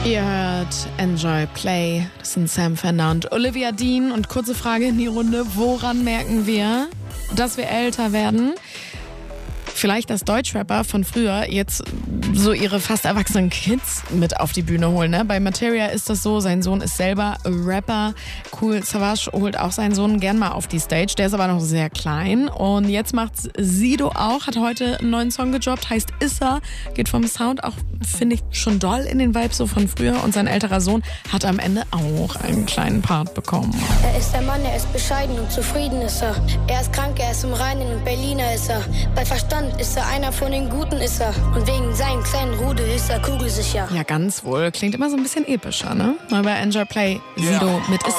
Ihr hört Enjoy Play, das sind Sam Fender und Olivia Dean. Und kurze Frage in die Runde, woran merken wir, dass wir älter werden? Vielleicht, dass Deutschrapper von früher jetzt so ihre fast erwachsenen Kids mit auf die Bühne holen. Ne? Bei Materia ist das so, sein Sohn ist selber Rapper. Kool Savas holt auch seinen Sohn gern mal auf die Stage. Der ist aber noch sehr klein. Und jetzt macht's Sido auch, hat heute einen neuen Song gedroppt, heißt Issa. Geht vom Sound auch, finde ich, schon doll in den Vibe so von früher. Und sein älterer Sohn hat am Ende auch einen kleinen Part bekommen. Er ist der Mann, er ist bescheiden und zufrieden ist er. Er ist krank, er ist im Reinen und Berliner ist er. Bei Verstand ist er einer von den Guten ist er. Und wegen seinem kleinen Rudel ist er kugelsicher. Ja, ganz wohl. Klingt immer so ein bisschen epischer, ne? Mal bei Enjoy Play Sido mit Issa.